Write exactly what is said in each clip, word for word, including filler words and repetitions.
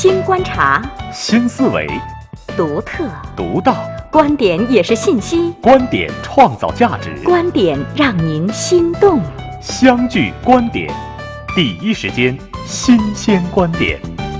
新观察， 新思维， 独特、 独到， 观点也是信息， 观点创造价值， 观点让您心动。 相聚观点，第一时间新鲜观点。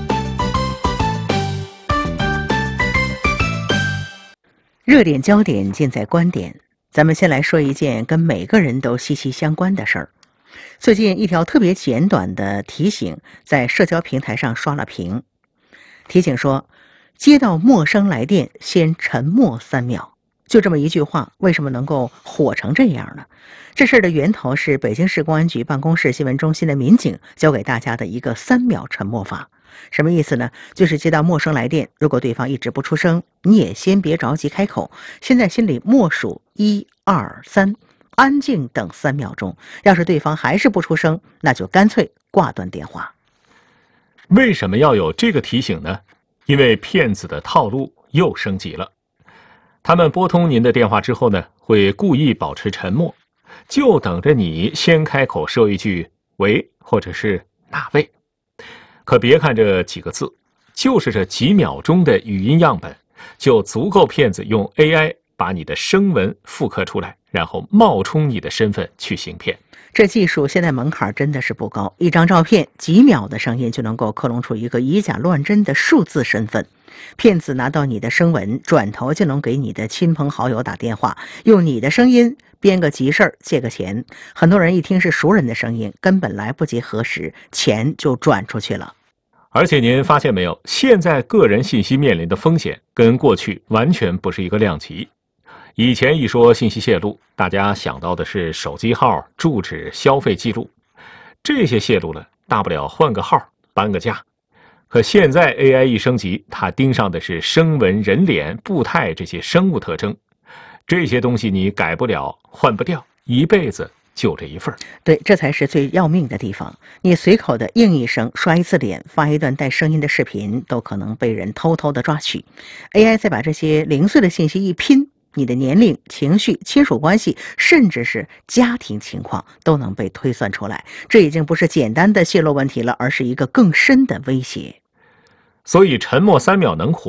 热点焦点尽在观点。咱们先来说一件跟每个人都息息相关的事儿。最近一条特别简短的提醒在社交平台上刷了屏。提醒说，接到陌生来电先沉默三秒。就这么一句话，为什么能够火成这样呢？这事儿的源头是北京市公安局办公室新闻中心的民警教给大家的一个三秒沉默法。什么意思呢？就是接到陌生来电，如果对方一直不出声，你也先别着急开口，先在心里默数一二三，安静等三秒钟。要是对方还是不出声，那就干脆挂断电话。 为什么要有这个提醒呢？因为骗子的套路又升级了。他们拨通您的电话之后呢，会故意保持沉默，就等着你先开口说一句喂，或者是哪位。可别看这几个字，就是这几秒钟的语音样本，就足够骗子用 A I 把你的声纹复刻出来，然后冒充你的身份去行骗。 这技术现在门槛真的是不高，一张照片几秒的声音就能够克隆出一个以假乱真的数字身份。骗子拿到你的声纹，转头就能给你的亲朋好友打电话，用你的声音编个急事儿借个钱。很多人一听是熟人的声音，根本来不及核实，钱就转出去了。 而且您发现没有，现在个人信息面临的风险跟过去完全不是一个量级。以前一说信息泄露，大家想到的是手机号、住址、消费记录，这些泄露了，大不了换个号，搬个家。可现在 A I 一升级，它盯上的是声纹、人脸、步态这些生物特征，这些东西你改不了，换不掉，一辈子就这一份。 对，这才是最要命的地方。你随口的应一声，刷一次脸，发一段带声音的视频，都可能被人偷偷的抓取。A I 再把这些零碎的信息一拼，你的年龄、情绪、亲属关系，甚至是家庭情况都能被推算出来。这已经不是简单的泄露问题了，而是一个更深的威胁。 所以沉默三秒能火。